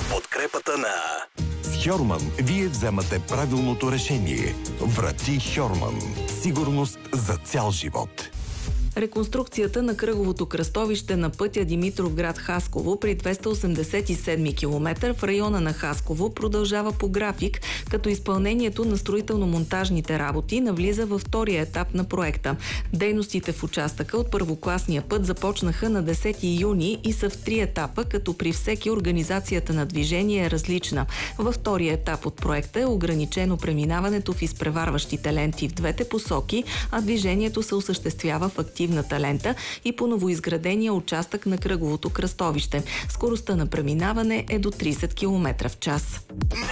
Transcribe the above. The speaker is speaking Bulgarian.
подкрепата на... С Hjorman вие вземате правилното решение. Врати Hjorman. Сигурност за цял живот. Реконструкцията на кръговото кръстовище на пътя Димитровград-Хасково при 287 км в района на Хасково продължава по график, като изпълнението на строително-монтажните работи навлиза във втория етап на проекта. Дейностите в участъка от първокласния път започнаха на 10 юни и са в 3 етапа, като при всеки организацията на движение е различна. Във втория етап от проекта е ограничено преминаването в изпреварващите ленти в двете посоки, а движението се осъществява в активната лента и по новоизградения участък на кръговото кръстовище. Скоростта на преминаване е до 30 км в час.